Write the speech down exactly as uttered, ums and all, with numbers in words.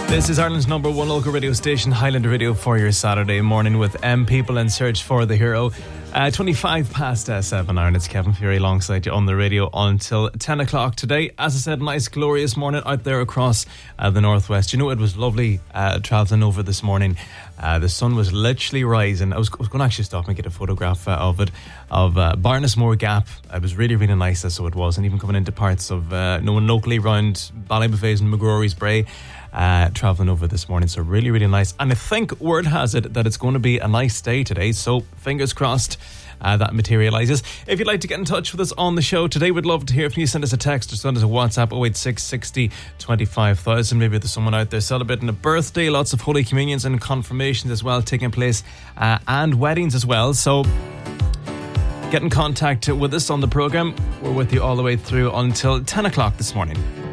This is Ireland's number one local radio station, Highland Radio, for your Saturday morning with M People in Search for the Hero. Uh, twenty-five past uh, seven, Ireland. It's Kevin Fury alongside you on the radio until ten o'clock today. As I said, nice, glorious morning out there across uh, the northwest. You know, it was lovely uh, travelling over this morning. Uh, the sun was literally rising. I was, I was going to actually stop and get a photograph uh, of it, of uh, Barnesmore Gap. It was really, really nice, so it was. And even coming into parts of uh, no one locally around Ballybuffets and McGrory's Bray. Uh, travelling over this morning, so really, really nice. And I think word has it that it's going to be a nice day today, so fingers crossed uh, that materialises. If you'd like to get in touch with us on the show today, we'd love to hear from you. Send us a text or send us a WhatsApp oh eight six sixty twenty-five thousand. Maybe there's someone out there celebrating a birthday, lots of Holy Communions and confirmations as well taking place, uh, and weddings as well. So get in contact with us on the programme. We're with you all the way through until ten o'clock this morning.